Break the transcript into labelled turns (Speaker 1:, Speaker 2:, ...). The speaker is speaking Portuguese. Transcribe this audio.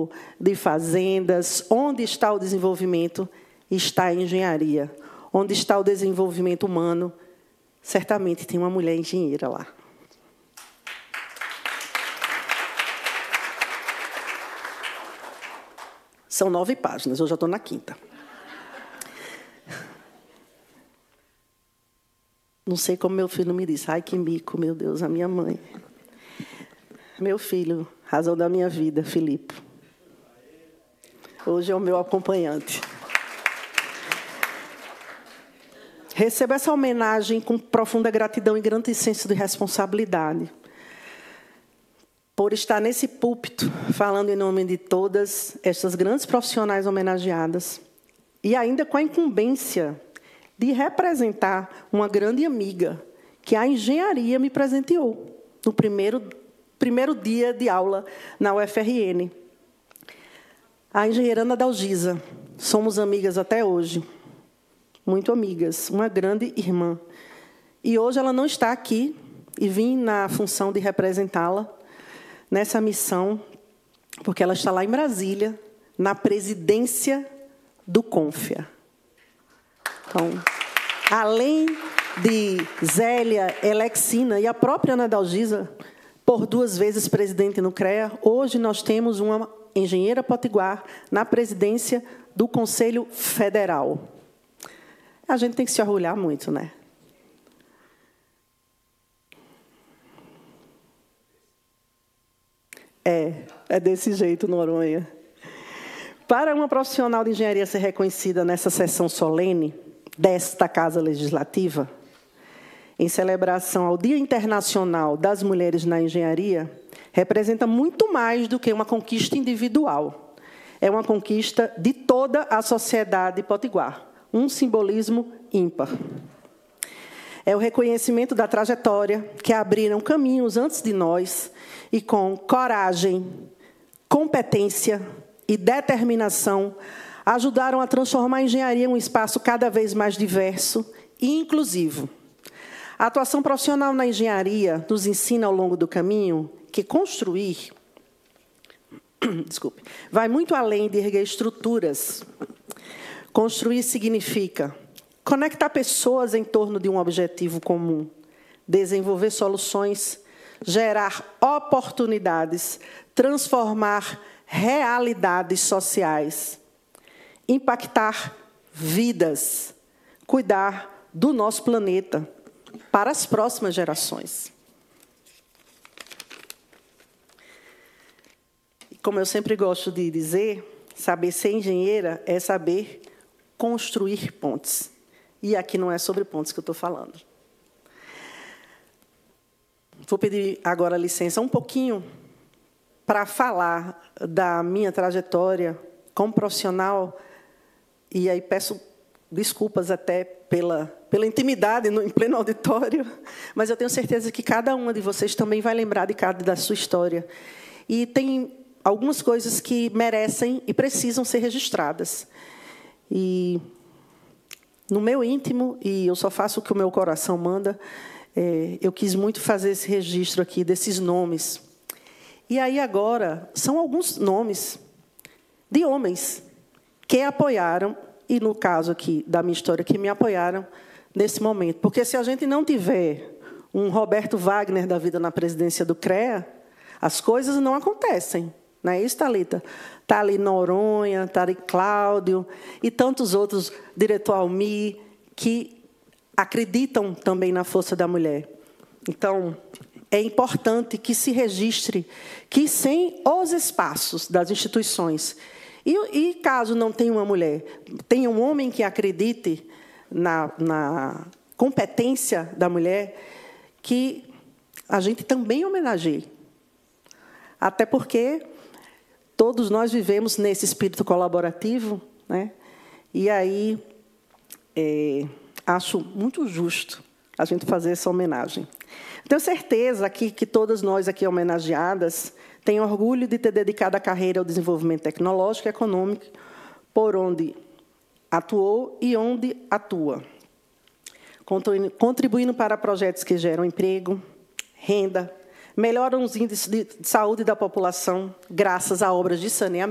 Speaker 1: agro, de fazendas. Onde está o desenvolvimento? Está a engenharia. Onde está o desenvolvimento humano? Certamente tem uma mulher engenheira lá. São 9 páginas, eu já estou na 5ª. Não sei como meu filho me disse. Ai, que mico, meu Deus, a minha mãe. Meu filho, razão da minha vida, Filipe. Hoje é o meu acompanhante. Recebo essa homenagem com profunda gratidão e grande senso de responsabilidade. Por estar nesse púlpito, falando em nome de todas estas grandes profissionais homenageadas, e ainda com a incumbência de representar uma grande amiga que a engenharia me presenteou no primeiro dia de aula na UFRN. A engenheira Ana Dalgisa. Somos amigas até hoje. Muito amigas. Uma grande irmã. E hoje ela não está aqui e vim na função de representá-la nessa missão, porque ela está lá em Brasília, na presidência do CONFIA. Então, além de Zélia, Elexina e a própria Ana Dalgisa, por 2 vezes presidente no CREA, hoje nós temos uma engenheira potiguar na presidência do Conselho Federal. A gente tem que se orgulhar muito, né? É desse jeito, Noronha. Para uma profissional de engenharia ser reconhecida nessa sessão solene desta Casa Legislativa, em celebração ao Dia Internacional das Mulheres na Engenharia, representa muito mais do que uma conquista individual. É uma conquista de toda a sociedade potiguar, um simbolismo ímpar. É o reconhecimento da trajetória que abriram caminhos antes de nós e com coragem, competência e determinação ajudaram a transformar a engenharia em um espaço cada vez mais diverso e inclusivo. A atuação profissional na engenharia nos ensina ao longo do caminho que construir, vai muito além de erguer estruturas. Construir significa conectar pessoas em torno de um objetivo comum, desenvolver soluções, gerar oportunidades, transformar realidades sociais, impactar vidas, cuidar do nosso planeta para as próximas gerações. Como eu sempre gosto de dizer, saber ser engenheira é saber construir pontes. E aqui não é sobre pontes que eu estou falando. Vou pedir agora licença um pouquinho para falar da minha trajetória como profissional. E aí peço desculpas até pela intimidade em pleno auditório, mas eu tenho certeza que cada uma de vocês também vai lembrar de cada da sua história. E tem algumas coisas que merecem e precisam ser registradas. E no meu íntimo, e eu só faço o que o meu coração manda, eu quis muito fazer esse registro aqui desses nomes. E aí agora são alguns nomes de homens que apoiaram, e no caso aqui da minha história, que me apoiaram nesse momento. Porque se a gente não tiver um Roberto Wagner da vida na presidência do CREA, as coisas não acontecem. Não é isso, Thalita? Está ali Noronha, está ali Cláudio e tantos outros, diretor Almi, que acreditam também na força da mulher. Então, é importante que se registre que, sem os espaços das instituições, e caso não tenha uma mulher, tenha um homem que acredite na competência da mulher, que a gente também homenageie. Até porque todos nós vivemos nesse espírito colaborativo, né? E aí acho muito justo a gente fazer essa homenagem. Tenho certeza aqui que todas nós aqui homenageadas têm orgulho de ter dedicado a carreira ao desenvolvimento tecnológico e econômico por onde atuou e onde atua, contribuindo para projetos que geram emprego, renda, melhoram os índices de saúde da população, graças a obras de saneamento,